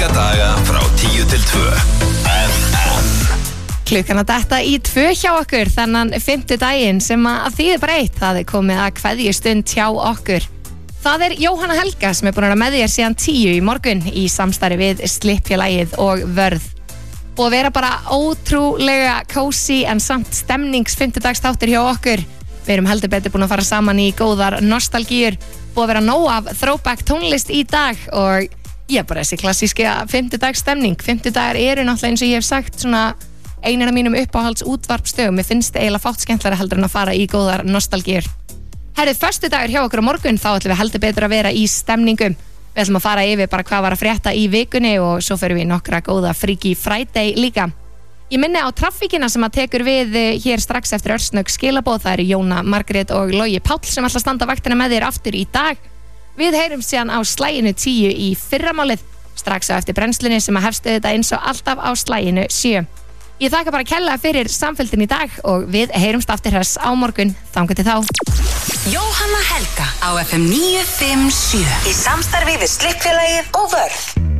Virka daga frá 10 til 2 FM. Klukkan að detta í 2 hjá okkur þennan 5. daginn sem að þýðir bara eitt. Það er komið að kveðjustund hjá okkur. Það er Jóhanna Helga sem er búin að vera með þér síðan 10 í morgun í samstarfi við Slippfélagið og Vörð. Og vera bara ótrúlega kósí en samt stemnings 5. dags þáttur hjá okkur. Við erum heldur betur búin að fara saman í góðar nostalgíur. Búið að vera nóg af throwback tónlist í dag og ég bara þessi klassíska 5. dags stemning. 5. dagar eru náttúrulega eins og ég hef sagt svona einan af mínum uppáhalds útvarpstögum. Mér finnst eiginlega fátt skemmtilega heldur en að fara í góðar nostalgíur. Herrið, föstudagur hjá okkur á morgun, þá ætlum við heldur betur að vera í stemningum. Við ætlum að fara yfir bara hvað var að frétta í vikunni og svo fyrir við nokkra góða Freaky Friday líka. Ég minni á traffíkina sem að tekur við hér strax eftir örsnögg skilaboð. Það eru Jóna, Margrét og Logi Páll sem ætla að standa vaktina með þér aftur í dag. Við heyrum síðan á slaginu 10 í fyrramálið, strax á eftir brennslunni sem að hefstu þetta eins og alltaf á slaginu 7. Ég þakka bara kærlega fyrir samfylgdin í dag og við heyrumst aftur hress á morgun. Þangað til þá. Jóhanna Helga á FM 957 í samstarfi við Slippfélagið og Vörð.